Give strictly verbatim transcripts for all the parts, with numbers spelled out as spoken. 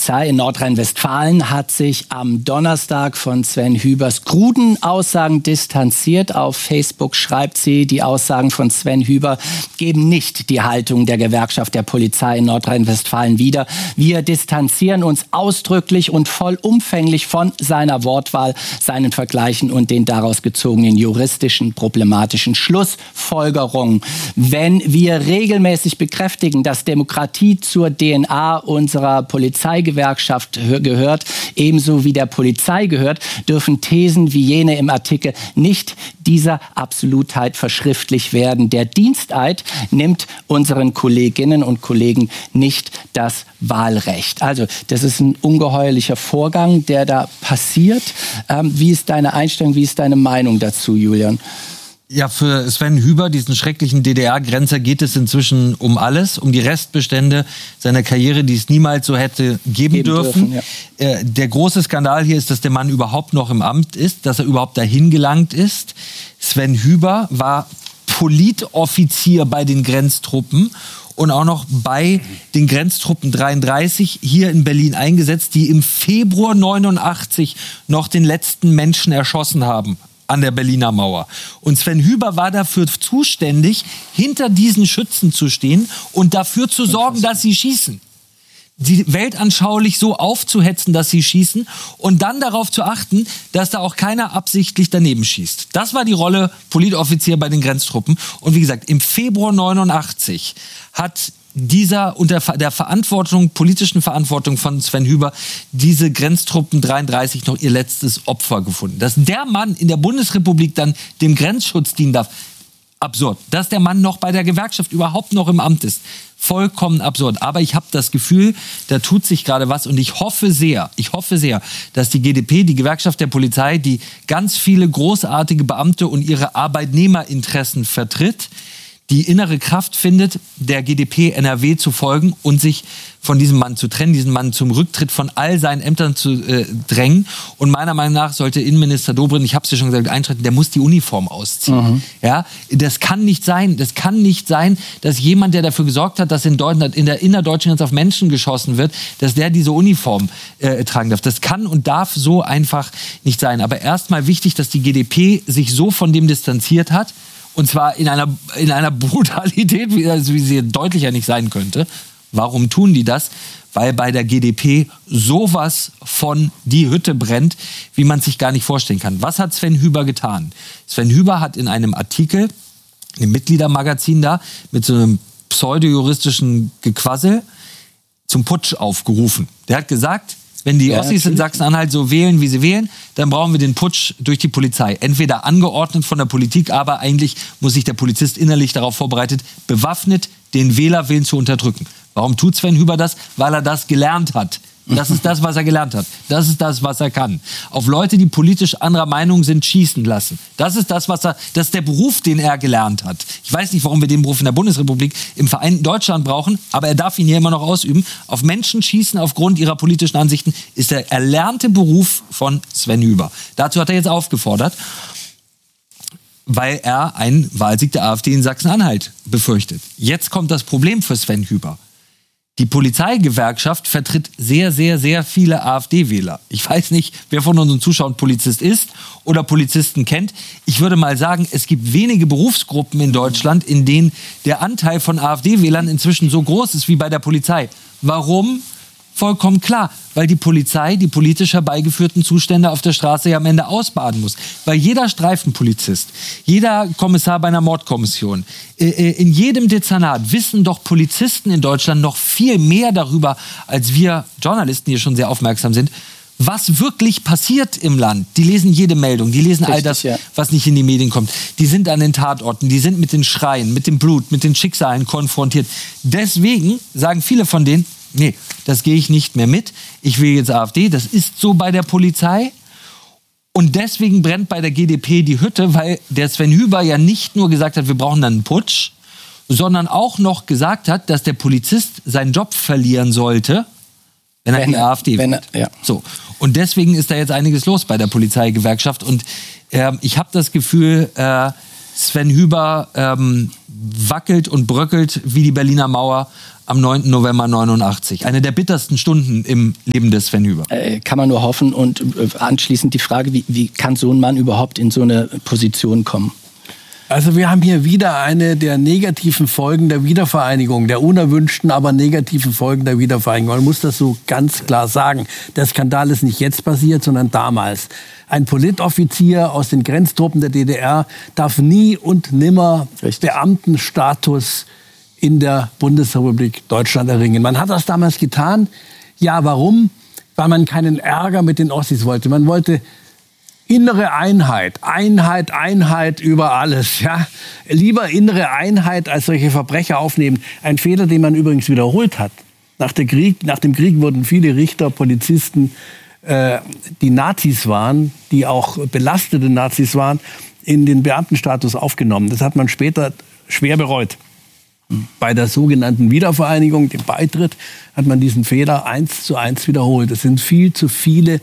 Polizei in Nordrhein-Westfalen hat sich am Donnerstag von Sven Hübers kruden Aussagen distanziert. Auf Facebook schreibt sie, die Aussagen von Sven Hüber geben nicht die Haltung der Gewerkschaft der Polizei in Nordrhein-Westfalen wider. Wir distanzieren uns ausdrücklich und vollumfänglich von seiner Wortwahl, seinen Vergleichen und den daraus gezogenen juristischen, problematischen Schlussfolgerungen. Wenn wir regelmäßig bekräftigen, dass Demokratie zur D N A unserer Polizeigewerkschaft gehört, ebenso wie der Polizei gehört, dürfen Thesen wie jene im Artikel nicht dieser Absolutheit verschriftlicht werden. Der Diensteid nimmt unseren Kolleginnen und Kollegen nicht das Wahlrecht. Also das ist ein ungeheuerlicher Vorgang, der da passiert. Ähm, wie ist deine Einstellung, wie ist deine Meinung dazu, Julian? Ja, für Sven Hüber, diesen schrecklichen D D R-Grenzer, geht es inzwischen um alles, um die Restbestände seiner Karriere, die es niemals so hätte geben, geben dürfen. dürfen ja. äh, der große Skandal hier ist, dass der Mann überhaupt noch im Amt ist, dass er überhaupt dahin gelangt ist. Sven Hüber war Politoffizier bei den Grenztruppen und auch noch bei den Grenztruppen dreiunddreißig hier in Berlin eingesetzt, die im Februar neunundachtzig noch den letzten Menschen erschossen haben an der Berliner Mauer. Und Sven Hüber war dafür zuständig, hinter diesen Schützen zu stehen und dafür zu sorgen, dass sie schießen. Die weltanschaulich so aufzuhetzen, dass sie schießen und dann darauf zu achten, dass da auch keiner absichtlich daneben schießt. Das war die Rolle Politoffizier bei den Grenztruppen. Und wie gesagt, im Februar neunundachtzig hat dieser unter der Verantwortung, politischen Verantwortung von Sven Hüber, diese Grenztruppen dreiunddreißig noch ihr letztes Opfer gefunden. Dass der Mann in der Bundesrepublik dann dem Grenzschutz dienen darf, absurd. Dass der Mann noch bei der Gewerkschaft überhaupt noch im Amt ist, vollkommen absurd. Aber ich habe das Gefühl, da tut sich gerade was und ich hoffe sehr, ich hoffe sehr, dass die G d P, die Gewerkschaft der Polizei, die ganz viele großartige Beamte und ihre Arbeitnehmerinteressen vertritt, die innere Kraft findet, der G d P N R W zu folgen und sich von diesem Mann zu trennen, diesen Mann zum Rücktritt von all seinen Ämtern zu äh, drängen. Und meiner Meinung nach sollte Innenminister Dobrindt, ich habe es ja schon gesagt, eintreten, der muss die Uniform ausziehen. Mhm. Ja, das kann nicht sein, das kann nicht sein, dass jemand, der dafür gesorgt hat, dass in Deutschland, in der innerdeutschen Grenze auf Menschen geschossen wird, dass der diese Uniform äh, tragen darf. Das kann und darf so einfach nicht sein. Aber erstmal wichtig, dass die G d P sich so von dem distanziert hat, und zwar in einer, in einer Brutalität, wie, also wie sie deutlicher nicht sein könnte. Warum tun die das? Weil bei der G d P sowas von die Hütte brennt, wie man sich gar nicht vorstellen kann. Was hat Sven Hüber getan? Sven Hüber hat in einem Artikel, im Mitgliedermagazin da, mit so einem pseudojuristischen Gequassel zum Putsch aufgerufen. Der hat gesagt, wenn die ja, Ossis natürlich in Sachsen-Anhalt so wählen, wie sie wählen, dann brauchen wir den Putsch durch die Polizei. Entweder angeordnet von der Politik, aber eigentlich muss sich der Polizist innerlich darauf vorbereitet, bewaffnet den Wählerwillen zu unterdrücken. Warum tut Sven Hüber das? Weil er das gelernt hat. Das ist das, was er gelernt hat. Das ist das, was er kann. Auf Leute, die politisch anderer Meinung sind, schießen lassen. Das ist das, was er, das ist der Beruf, den er gelernt hat. Ich weiß nicht, warum wir den Beruf in der Bundesrepublik im vereinten Deutschland brauchen, aber er darf ihn hier immer noch ausüben. Auf Menschen schießen aufgrund ihrer politischen Ansichten ist der erlernte Beruf von Sven Hüber. Dazu hat er jetzt aufgefordert, weil er einen Wahlsieg der AfD in Sachsen-Anhalt befürchtet. Jetzt kommt das Problem für Sven Hüber. Die Polizeigewerkschaft vertritt sehr, sehr, sehr viele AfD-Wähler. Ich weiß nicht, wer von unseren Zuschauern Polizist ist oder Polizisten kennt. Ich würde mal sagen, es gibt wenige Berufsgruppen in Deutschland, in denen der Anteil von AfD-Wählern inzwischen so groß ist wie bei der Polizei. Warum? Vollkommen klar, weil die Polizei die politisch herbeigeführten Zustände auf der Straße ja am Ende ausbaden muss. Weil jeder Streifenpolizist, jeder Kommissar bei einer Mordkommission, in jedem Dezernat wissen doch Polizisten in Deutschland noch viel mehr darüber, als wir Journalisten, die schon sehr aufmerksam sind, was wirklich passiert im Land. Die lesen jede Meldung, die lesen Richtig, all das, ja. was nicht in die Medien kommt. Die sind an den Tatorten, die sind mit den Schreien, mit dem Blut, mit den Schicksalen konfrontiert. Deswegen sagen viele von denen, nee, das gehe ich nicht mehr mit. Ich will jetzt AfD. Das ist so bei der Polizei. Und deswegen brennt bei der G d P die Hütte, weil der Sven Hüber ja nicht nur gesagt hat, wir brauchen dann einen Putsch, sondern auch noch gesagt hat, dass der Polizist seinen Job verlieren sollte, wenn er in die AfD wenn wird. Er, ja. So. Und deswegen ist da jetzt einiges los bei der Polizeigewerkschaft. Und äh, ich habe das Gefühl, äh, Sven Hüber ähm, wackelt und bröckelt wie die Berliner Mauer am neunten November neunundachtzig. Eine der bittersten Stunden im Leben des Sven Hyber. Äh, kann man nur hoffen. Und äh, anschließend die Frage, wie, wie kann so ein Mann überhaupt in so eine Position kommen? Also wir haben hier wieder eine der negativen Folgen der Wiedervereinigung, der unerwünschten, aber negativen Folgen der Wiedervereinigung. Man muss das so ganz klar sagen. Der Skandal ist nicht jetzt passiert, sondern damals. Ein Politoffizier aus den Grenztruppen der D D R darf nie und nimmer Richtig. Beamtenstatus in der Bundesrepublik Deutschland erringen. Man hat das damals getan. Ja, warum? Weil man keinen Ärger mit den Ossis wollte. Man wollte innere Einheit, Einheit, Einheit über alles. Ja? Lieber innere Einheit als solche Verbrecher aufnehmen. Ein Fehler, den man übrigens wiederholt hat. Nach, der Krieg, nach dem Krieg wurden viele Richter, Polizisten, äh, die Nazis waren, die auch belastete Nazis waren, in den Beamtenstatus aufgenommen. Das hat man später schwer bereut. Bei der sogenannten Wiedervereinigung, dem Beitritt, hat man diesen Fehler eins zu eins wiederholt. Es sind viel zu viele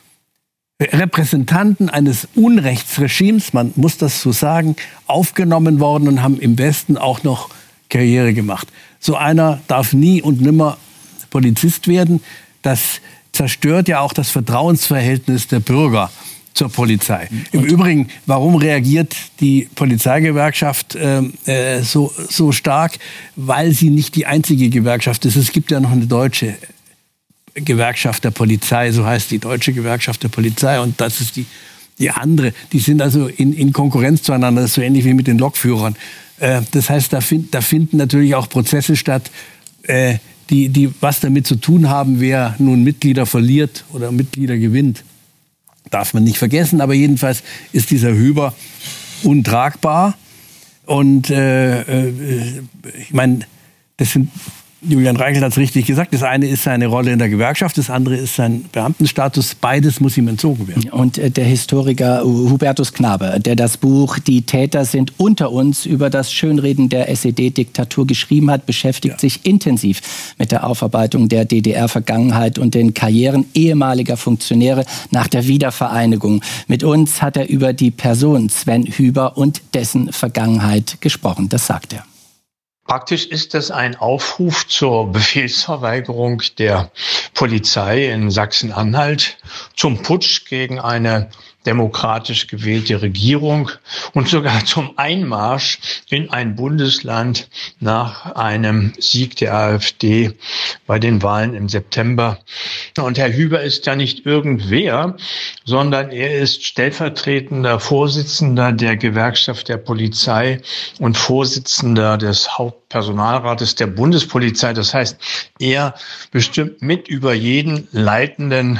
Repräsentanten eines Unrechtsregimes, man muss das so sagen, aufgenommen worden und haben im Westen auch noch Karriere gemacht. So einer darf nie und nimmer Polizist werden. Das zerstört ja auch das Vertrauensverhältnis der Bürger zur Polizei. Und im Übrigen, warum reagiert die Polizeigewerkschaft äh, so, so stark? Weil sie nicht die einzige Gewerkschaft ist. Es gibt ja noch eine deutsche Gewerkschaft der Polizei, so heißt die Deutsche Gewerkschaft der Polizei, und das ist die, die andere. Die sind also in, in Konkurrenz zueinander, das ist so ähnlich wie mit den Lokführern. Äh, das heißt, da, find, da finden natürlich auch Prozesse statt, äh, die, die was damit zu tun haben, wer nun Mitglieder verliert oder Mitglieder gewinnt. Darf man nicht vergessen, aber jedenfalls ist dieser Hyber untragbar. Und äh, äh, ich meine, das sind Julian Reichelt hat es richtig gesagt. Das eine ist seine Rolle in der Gewerkschaft, das andere ist sein Beamtenstatus. Beides muss ihm entzogen werden. Und äh, der Historiker Hubertus Knabe, der das Buch »Die Täter sind unter uns« über das Schönreden der S E D-Diktatur geschrieben hat, beschäftigt ja. sich intensiv mit der Aufarbeitung der D D R-Vergangenheit und den Karrieren ehemaliger Funktionäre nach der Wiedervereinigung. Mit uns hat er über die Person Sven Hyber und dessen Vergangenheit gesprochen. Das sagt er. Praktisch ist es ein Aufruf zur Befehlsverweigerung der Polizei in Sachsen-Anhalt, zum Putsch gegen eine demokratisch gewählte Regierung und sogar zum Einmarsch in ein Bundesland nach einem Sieg der AfD bei den Wahlen im September. Und Herr Hyber ist ja nicht irgendwer, sondern er ist stellvertretender Vorsitzender der Gewerkschaft der Polizei und Vorsitzender des Hauptpersonalrates der Bundespolizei. Das heißt, er bestimmt mit über jeden leitenden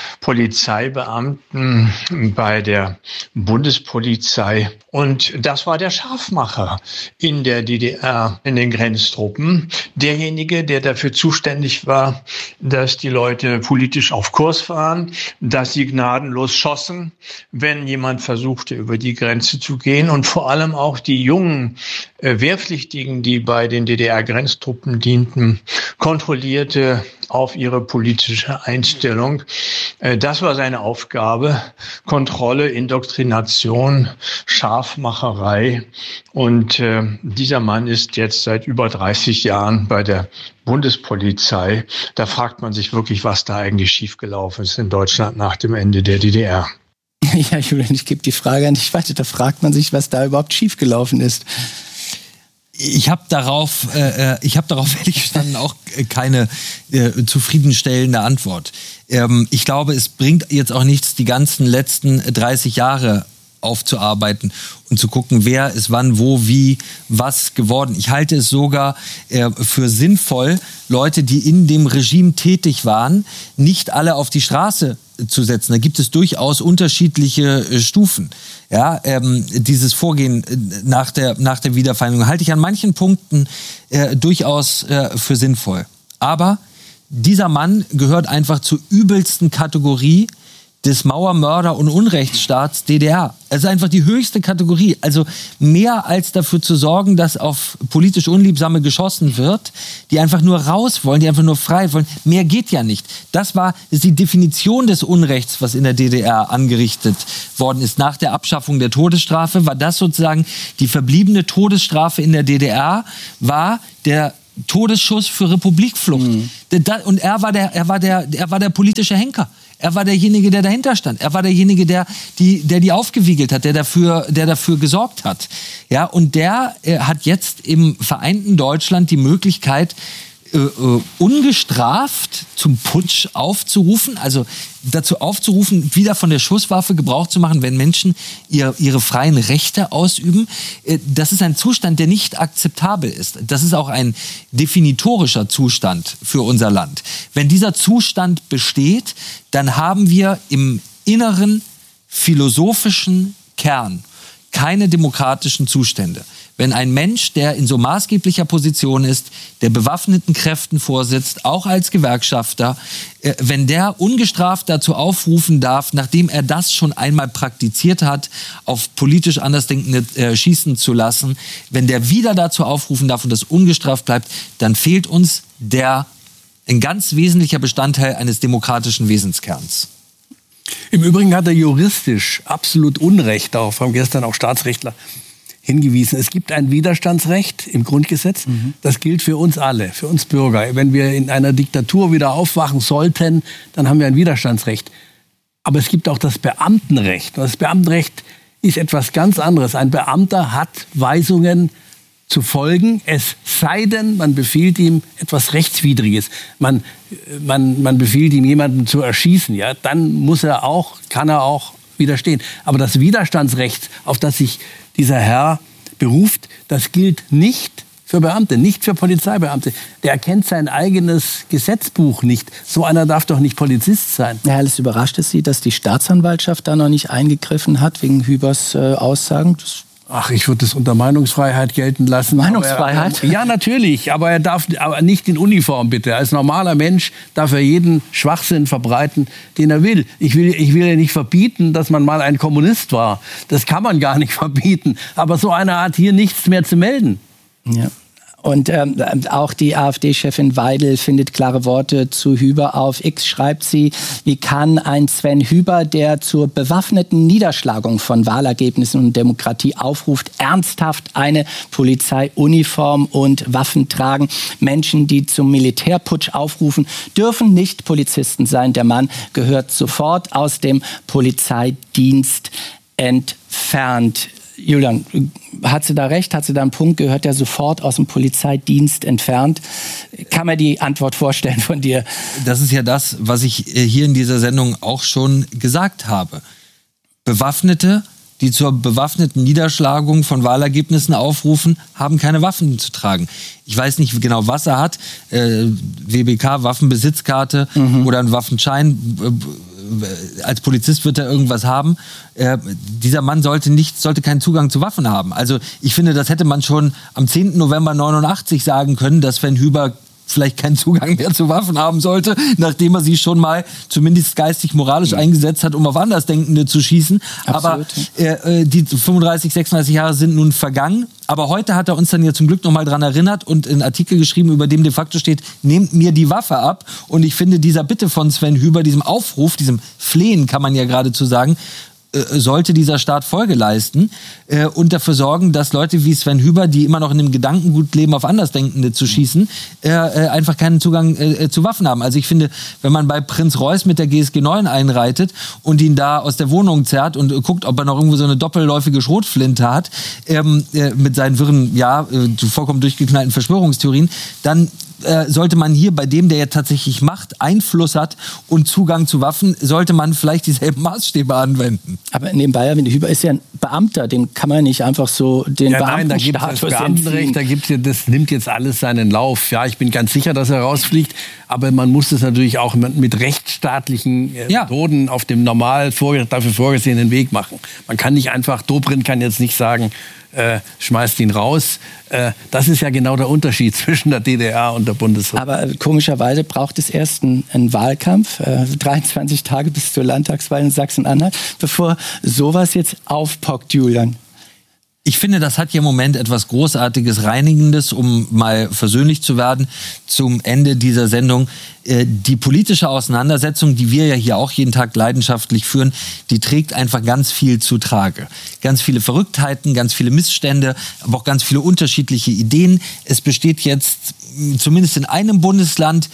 Polizeibeamten bei der Bundespolizei. Und das war der Scharfmacher in der D D R, in den Grenztruppen. Derjenige, der dafür zuständig war, dass die Leute politisch auf Kurs waren, dass sie gnadenlos schossen, wenn jemand versuchte, über die Grenze zu gehen. Und vor allem auch die jungen äh, Wehrpflichtigen, die bei den D D R-Grenztruppen dienten, kontrollierte auf ihre politische Einstellung. Äh, das war seine Aufgabe. Kontrolle, Indoktrination, Scharfmacherei. Und äh, dieser Mann ist jetzt seit über dreißig Jahren bei der Bundespolizei. Da fragt man sich wirklich, was da eigentlich schiefgelaufen ist in Deutschland nach dem Ende der D D R. Ja, Julian, ich gebe die Frage an dich weiter. Da fragt man sich, was da überhaupt schiefgelaufen ist. Ich habe darauf, äh, ich habe darauf ehrlich gestanden auch keine äh, zufriedenstellende Antwort. Ähm, ich glaube, es bringt jetzt auch nichts, die ganzen letzten dreißig Jahre aufzuarbeiten und zu gucken, wer ist wann, wo, wie, was geworden. Ich halte es sogar äh, für sinnvoll, Leute, die in dem Regime tätig waren, nicht alle auf die Straße zu setzen. Da gibt es durchaus unterschiedliche äh, Stufen. Ja, ähm, dieses Vorgehen äh, nach der, nach der Wiedervereinigung halte ich an manchen Punkten äh, durchaus äh, für sinnvoll. Aber dieser Mann gehört einfach zur übelsten Kategorie, des Mauermörder- und Unrechtsstaats D D R. Es ist einfach die höchste Kategorie. Also mehr als dafür zu sorgen, dass auf politisch Unliebsame geschossen wird, die einfach nur raus wollen, die einfach nur frei wollen. Mehr geht ja nicht. Das war das ist die Definition des Unrechts, was in der D D R angerichtet worden ist. Nach der Abschaffung der Todesstrafe war das sozusagen die verbliebene Todesstrafe in der D D R, war der Todesschuss für Republikflucht. Mhm. Und er war der, er war der, er war der politische Henker. Er war derjenige, der dahinter stand. Er war derjenige, der die, der die aufgewiegelt hat, der dafür, der dafür gesorgt hat. Ja, und der äh, hat jetzt im vereinten Deutschland die Möglichkeit, äh, äh, ungestraft zum Putsch aufzurufen, also dazu aufzurufen, wieder von der Schusswaffe Gebrauch zu machen, wenn Menschen ihr, ihre freien Rechte ausüben. Äh, das ist ein Zustand, der nicht akzeptabel ist. Das ist auch ein definitorischer Zustand für unser Land. Wenn dieser Zustand besteht, dann haben wir im inneren philosophischen Kern keine demokratischen Zustände. Wenn ein Mensch, der in so maßgeblicher Position ist, der bewaffneten Kräften vorsitzt, auch als Gewerkschafter, äh, wenn der ungestraft dazu aufrufen darf, nachdem er das schon einmal praktiziert hat, auf politisch Andersdenkende äh, schießen zu lassen, wenn der wieder dazu aufrufen darf und das ungestraft bleibt, dann fehlt uns der ein ganz wesentlicher Bestandteil eines demokratischen Wesenskerns. Im Übrigen hat er juristisch absolut Unrecht, darauf haben gestern auch Staatsrechtler hingewiesen. Es gibt ein Widerstandsrecht im Grundgesetz. Mhm. Das gilt für uns alle, für uns Bürger. Wenn wir in einer Diktatur wieder aufwachen sollten, dann haben wir ein Widerstandsrecht. Aber es gibt auch das Beamtenrecht. Und das Beamtenrecht ist etwas ganz anderes. Ein Beamter hat Weisungen zu folgen, es sei denn, man befiehlt ihm etwas Rechtswidriges. Man, man, man befiehlt ihm, jemanden zu erschießen. Ja? Dann muss er auch, kann er auch widerstehen. Aber das Widerstandsrecht, auf das sich dieser Herr beruft, das gilt nicht für Beamte, nicht für Polizeibeamte. Der erkennt sein eigenes Gesetzbuch nicht. So einer darf doch nicht Polizist sein. Ja, es überrascht es Sie, dass die Staatsanwaltschaft da noch nicht eingegriffen hat wegen Hübers äh, Aussagen? Das Ach, ich würde das unter Meinungsfreiheit gelten lassen. Meinungsfreiheit? Er, ja, natürlich, aber er darf aber nicht in Uniform, bitte. Als normaler Mensch darf er jeden Schwachsinn verbreiten, den er will. Ich will, ich will ja nicht verbieten, dass man mal ein Kommunist war. Das kann man gar nicht verbieten. Aber so einer hat hier nichts mehr zu melden. Ja. Und ähm, auch die AfD-Chefin Weidel findet klare Worte zu Hüber. Auf X schreibt sie, wie kann ein Sven Hüber, der zur bewaffneten Niederschlagung von Wahlergebnissen und Demokratie aufruft, ernsthaft eine Polizeiuniform und Waffen tragen? Menschen, die zum Militärputsch aufrufen, dürfen nicht Polizisten sein. Der Mann gehört sofort aus dem Polizeidienst entfernt. Julian, hat sie da recht? Hat sie da einen Punkt? Gehört er sofort aus dem Polizeidienst entfernt? Kann man die Antwort vorstellen von dir? Das ist ja das, was ich hier in dieser Sendung auch schon gesagt habe. Bewaffnete, die zur bewaffneten Niederschlagung von Wahlergebnissen aufrufen, haben keine Waffen zu tragen. Ich weiß nicht genau, was er hat. Äh, W B K, Waffenbesitzkarte mhm. oder einen Waffenschein. Als Polizist wird er irgendwas haben. Äh, dieser Mann sollte nicht, sollte keinen Zugang zu Waffen haben. Also ich finde, das hätte man schon am zehnten November neunundachtzig sagen können, dass Sven Hüber vielleicht keinen Zugang mehr zu Waffen haben sollte, nachdem er sie schon mal zumindest geistig-moralisch mhm. eingesetzt hat, um auf Andersdenkende zu schießen. Absolut. Aber äh, die fünfunddreißig, sechsunddreißig Jahre sind nun vergangen. Aber heute hat er uns dann ja zum Glück noch mal dran erinnert und einen Artikel geschrieben, über dem de facto steht, nehmt mir die Waffe ab. Und ich finde, dieser Bitte von Sven Hüber, diesem Aufruf, diesem Flehen, kann man ja geradezu sagen, sollte dieser Staat Folge leisten äh, und dafür sorgen, dass Leute wie Sven Hüber, die immer noch in dem Gedankengut leben, auf Andersdenkende zu schießen, äh, äh, einfach keinen Zugang äh, zu Waffen haben. Also ich finde, wenn man bei Prinz Reuß mit der G S G neun einreitet und ihn da aus der Wohnung zerrt und äh, guckt, ob er noch irgendwo so eine doppelläufige Schrotflinte hat, ähm, äh, mit seinen wirren, ja, äh, vollkommen durchgeknallten Verschwörungstheorien, dann äh, sollte man hier bei dem, der ja tatsächlich Macht, Einfluss hat und Zugang zu Waffen, sollte man vielleicht dieselben Maßstäbe anwenden. Aber nebenbei, wenn Hüber ist ja ein Beamter, dem kann man nicht einfach so den ja, nein, da gibt es das Beamtenrecht, da gibt's ja, das nimmt jetzt alles seinen Lauf. Ja, ich bin ganz sicher, dass er rausfliegt, aber man muss das natürlich auch mit rechtsstaatlichen äh, ja. Methoden auf dem normal vorge- dafür vorgesehenen Weg machen. Man kann nicht einfach, Dobrindt kann jetzt nicht sagen, äh, schmeißt ihn raus. Äh, das ist ja genau der Unterschied zwischen der D D R und der Bundesrepublik. Aber äh, komischerweise braucht es erst einen, einen Wahlkampf, äh, dreiundzwanzig Tage bis zur Landtagswahl in Sachsen-Anhalt, bevor sowas jetzt aufpockt, Julian. Ich finde, das hat hier im Moment etwas Großartiges, Reinigendes, um mal versöhnlich zu werden, zum Ende dieser Sendung. Die politische Auseinandersetzung, die wir ja hier auch jeden Tag leidenschaftlich führen, die trägt einfach ganz viel zu Trage. Ganz viele Verrücktheiten, ganz viele Missstände, aber auch ganz viele unterschiedliche Ideen. Es besteht jetzt, zumindest in einem Bundesland,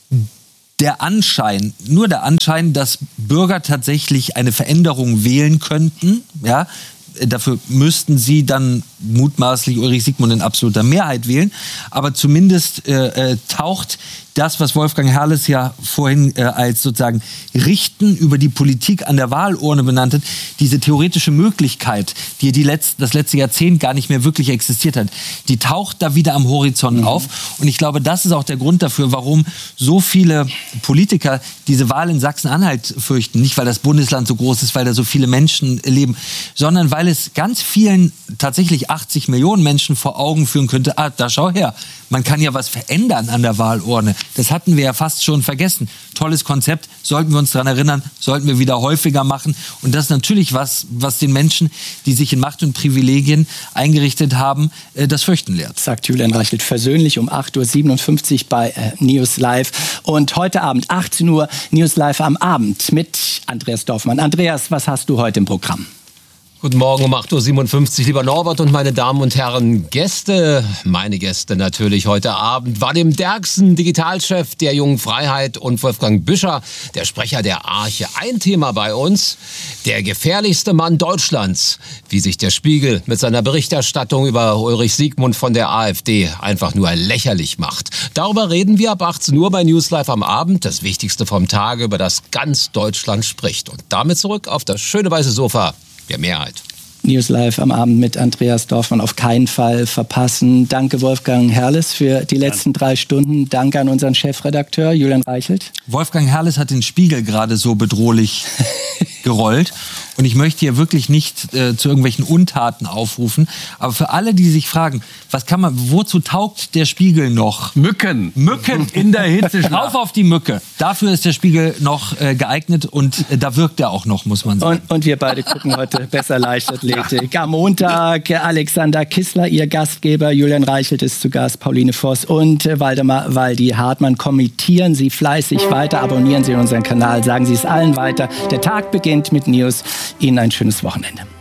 der Anschein, nur der Anschein, dass Bürger tatsächlich eine Veränderung wählen könnten, ja. Dafür müssten sie dann mutmaßlich Ulrich Siegmund in absoluter Mehrheit wählen. Aber zumindest äh, äh, taucht das, was Wolfgang Herrles ja vorhin äh, als sozusagen Richten über die Politik an der Wahlurne benannt hat, diese theoretische Möglichkeit, die die letzt, das letzte Jahrzehnt gar nicht mehr wirklich existiert hat, die taucht da wieder am Horizont mhm. auf. Und ich glaube, das ist auch der Grund dafür, warum so viele Politiker diese Wahl in Sachsen-Anhalt fürchten. Nicht, weil das Bundesland so groß ist, weil da so viele Menschen leben, sondern weil es ganz vielen, tatsächlich achtzig Millionen Menschen vor Augen führen könnte, ah, da schau her, man kann ja was verändern an der Wahlurne. Das hatten wir ja fast schon vergessen. Tolles Konzept, sollten wir uns daran erinnern, sollten wir wieder häufiger machen. Und das ist natürlich was, was den Menschen, die sich in Macht und Privilegien eingerichtet haben, das Fürchten lehrt. Sagt Julian Reichelt versöhnlich um acht Uhr siebenundfünfzig bei äh, News Live. Und heute Abend, achtzehn Uhr, News Live am Abend mit Andreas Dorfmann. Andreas, was hast du heute im Programm? Guten Morgen um acht Uhr siebenundfünfzig, lieber Norbert und meine Damen und Herren Gäste. Meine Gäste natürlich heute Abend. Vadim Derksen, Digitalchef der Jungen Freiheit, und Wolfgang Büscher, der Sprecher der Arche. Ein Thema bei uns, der gefährlichste Mann Deutschlands. Wie sich der Spiegel mit seiner Berichterstattung über Ulrich Siegmund von der AfD einfach nur lächerlich macht. Darüber reden wir ab achtzehn Uhr bei News Live am Abend. Das Wichtigste vom Tage, über das ganz Deutschland spricht. Und damit zurück auf das schöne weiße Sofa der Mehrheit. News Live am Abend mit Andreas Dorfmann auf keinen Fall verpassen. Danke Wolfgang Herrles für die letzten drei Stunden. Danke an unseren Chefredakteur Julian Reichelt. Wolfgang Herrles hat den Spiegel gerade so bedrohlich gerollt. Und ich möchte hier wirklich nicht äh, zu irgendwelchen Untaten aufrufen. Aber für alle, die sich fragen, was kann man, wozu taugt der Spiegel noch? Mücken. Mücken in der Hitze. Rauf auf die Mücke. Dafür ist der Spiegel noch äh, geeignet und äh, da wirkt er auch noch, muss man sagen. Und, und wir beide gucken heute besser Leichtathletik. Am Montag Alexander Kissler, ihr Gastgeber. Julian Reichelt ist zu Gast. Pauline Voss und äh, Waldemar Waldi Hartmann. Kommentieren Sie fleißig weiter. Abonnieren Sie unseren Kanal. Sagen Sie es allen weiter. Der Tag beginnt mit News. Ihnen ein schönes Wochenende.